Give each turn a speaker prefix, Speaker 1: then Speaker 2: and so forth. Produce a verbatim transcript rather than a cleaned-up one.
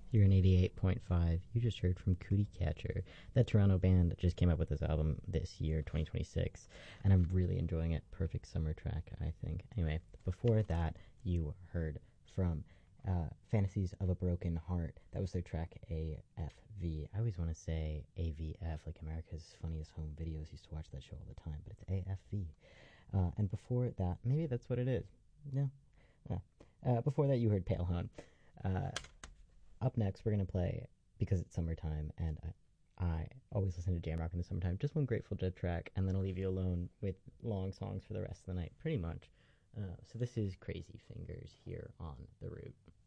Speaker 1: You're in eighty-eight point five. You just heard from Cootie Catcher. That Toronto band just came up with this album this year, twenty twenty-six, and I'm really enjoying it. Perfect summer track, I think. Anyway, before that, you heard from uh, Fantasies of a Broken Heart. That was their track A F V. I always want to say A V F, like America's Funniest Home Videos. Used to watch that show all the time, but it's A F V. Uh, and before that, maybe that's what it is. No. Uh, uh, before that, you heard Pale Hone. Uh, Up next, we're going to play, because it's summertime, and I, I always listen to jam rock in the summertime, just one Grateful Dead track, and then I'll leave you alone with long songs for the rest of the night, pretty much. Uh, so this is Crazy Fingers here on The Root.